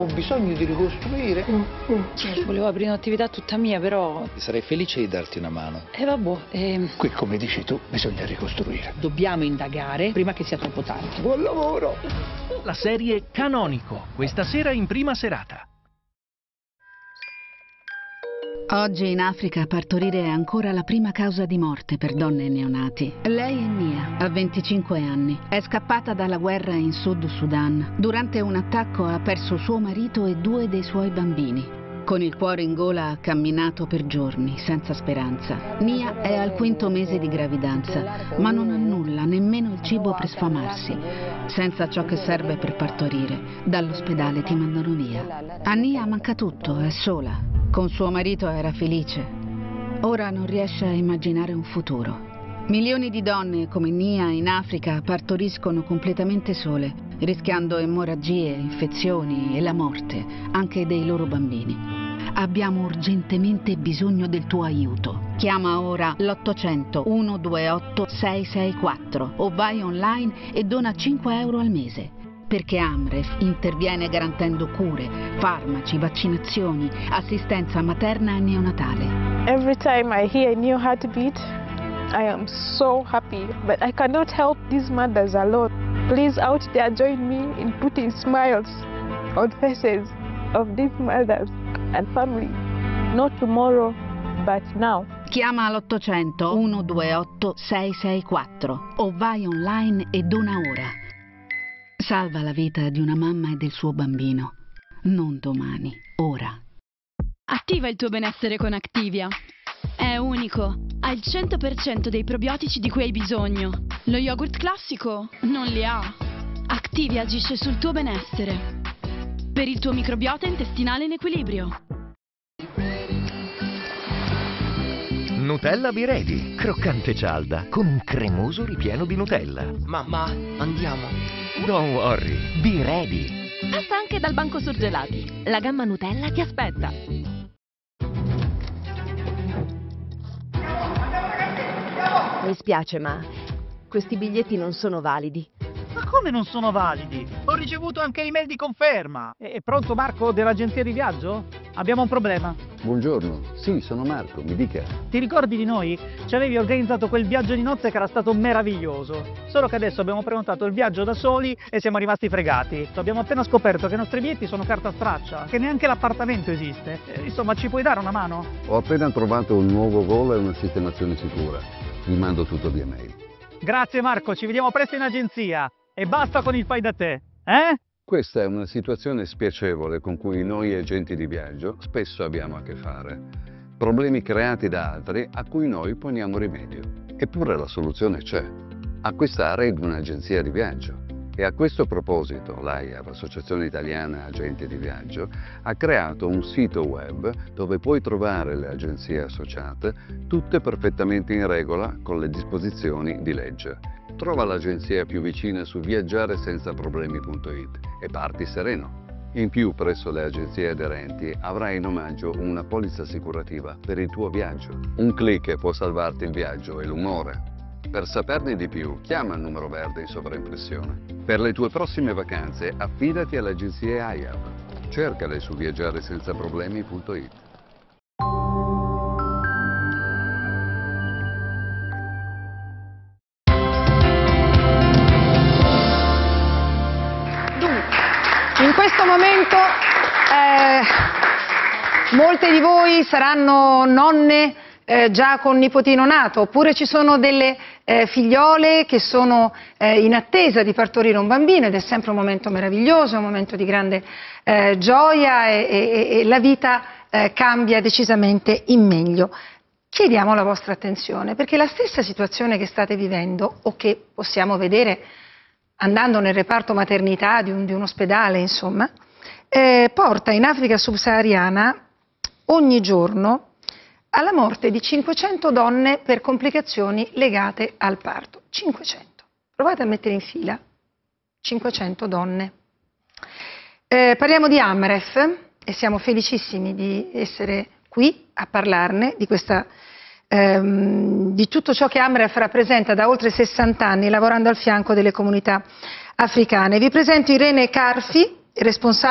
Ho bisogno di ricostruire. Volevo aprire un'attività tutta mia, però... Sarei felice di darti una mano. Vabbè, Qui, come dici tu, bisogna ricostruire. Dobbiamo indagare prima che sia troppo tardi. Buon lavoro! La serie Canonico, questa sera in prima serata. Oggi in Africa partorire è ancora la prima causa di morte per donne e neonati. Lei è Nia, ha 25 anni. È scappata dalla guerra in Sud Sudan. Durante un attacco ha perso suo marito e 2 dei suoi bambini. Con il cuore in gola ha camminato per giorni, senza speranza. Nia è al 5° mese di gravidanza, ma non ha nulla, nemmeno il cibo per sfamarsi. Senza ciò che serve per partorire, dall'ospedale ti mandano via. A Nia manca tutto, è sola. Con suo marito era felice. Ora non riesce a immaginare un futuro. Milioni di donne come Nia in Africa partoriscono completamente sole, rischiando emorragie, infezioni e la morte, anche dei loro bambini. Abbiamo urgentemente bisogno del tuo aiuto. Chiama ora l'800 128 664 o vai online e dona 5 euro al mese. Perché Amref interviene garantendo cure, farmaci, vaccinazioni, assistenza materna e neonatale. Every time I hear a new heartbeat, I am so happy, but I cannot help these mothers alone. Please out there join me in putting smiles on faces of these mothers and families. Not tomorrow, but now. Chiama all'800 128 664 o vai online e dona ora. Salva la vita di una mamma e del suo bambino. Non domani, ora. Attiva il tuo benessere con Activia. È unico, ha il 100% dei probiotici di cui hai bisogno. Lo yogurt classico non li ha. Activia agisce sul tuo benessere. Per il tuo microbiota intestinale in equilibrio. Nutella Biredi, croccante cialda, con un cremoso ripieno di Nutella. Mamma, andiamo. Don't worry, Biredi. Passa anche dal banco surgelati. La gamma Nutella ti aspetta. Mi spiace, ma questi biglietti non sono validi. Ma come non sono validi? Ho ricevuto anche email di conferma. È pronto Marco dell'agenzia di viaggio? Abbiamo un problema. Buongiorno, sì, sono Marco, mi dica. Ti ricordi di noi? Ci avevi organizzato quel viaggio di nozze che era stato meraviglioso. Solo che adesso abbiamo prenotato il viaggio da soli e siamo rimasti fregati. Abbiamo appena scoperto che i nostri biglietti sono carta straccia, che neanche l'appartamento esiste. Insomma, ci puoi dare una mano? Ho appena trovato un nuovo volo e una sistemazione sicura. Vi mando tutto via mail. Grazie Marco, ci vediamo presto in agenzia. E basta con il fai da te, eh? Questa è una situazione spiacevole con cui noi agenti di viaggio spesso abbiamo a che fare. Problemi creati da altri a cui noi poniamo rimedio. Eppure la soluzione c'è. Acquistare in un'agenzia di viaggio. E a questo proposito l'AIAV, Associazione Italiana Agenti di Viaggio, ha creato un sito web dove puoi trovare le agenzie associate, tutte perfettamente in regola con le disposizioni di legge. Trova l'agenzia più vicina su viaggiaresenzaproblemi.it e parti sereno. In più, presso le agenzie aderenti avrai in omaggio una polizza assicurativa per il tuo viaggio. Un click può salvarti il viaggio e l'umore. Per saperne di più, chiama il numero verde in sovraimpressione. Per le tue prossime vacanze, affidati alle agenzie AIAV. Cercale su viaggiaresenzaproblemi.it. In questo momento molte di voi saranno nonne già con nipotino nato, oppure ci sono delle figliole che sono in attesa di partorire un bambino ed è sempre un momento meraviglioso, un momento di grande gioia e la vita cambia decisamente in meglio. Chiediamo la vostra attenzione perché la stessa situazione che state vivendo o che possiamo vedere andando nel reparto maternità di un ospedale, insomma, porta in Africa subsahariana ogni giorno alla morte di 500 donne per complicazioni legate al parto. 500. Provate a mettere in fila 500 donne. Parliamo di Amref e siamo felicissimi di essere qui a parlarne, di tutto ciò che Amref rappresenta da oltre 60 anni lavorando al fianco delle comunità africane. Vi presento Irene Carfi, responsabile